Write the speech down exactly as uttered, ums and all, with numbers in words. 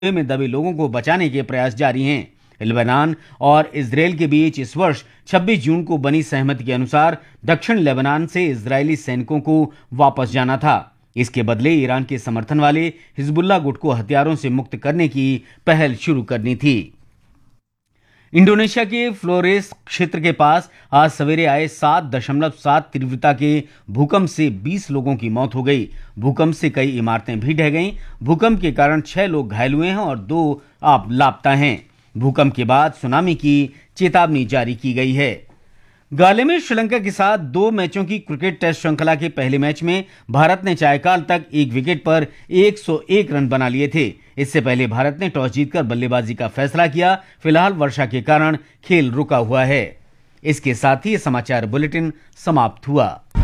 में दबे लोगों को बचाने के प्रयास जारी हैं। लेबनान और इजरायल के बीच इस वर्ष छब्बीस जून को बनी सहमति के अनुसार दक्षिण लेबनान से इजरायली सैनिकों को वापस जाना था। इसके बदले ईरान के समर्थन वाले हिजबुल्लाह गुट को हथियारों से मुक्त करने की पहल शुरू करनी थी। इंडोनेशिया के फ्लोरेस क्षेत्र के पास आज सवेरे आए सात दशमलव सात तीव्रता के भूकंप से बीस लोगों की मौत हो गई। भूकंप से कई इमारतें भी ढह गईं। भूकंप के कारण छह लोग घायल हुए हैं और दो अब लापता हैं। भूकंप के बाद सुनामी की चेतावनी जारी की गई है। गाले में श्रीलंका के साथ दो मैचों की क्रिकेट टेस्ट श्रृंखला के पहले मैच में भारत ने चायकाल तक एक विकेट पर एक सौ एक रन बना लिए थे। इससे पहले भारत ने टॉस जीतकर बल्लेबाजी का फैसला किया। फिलहाल वर्षा के कारण खेल रुका हुआ है। इसके साथ ही समाचार बुलेटिन समाप्त हुआ।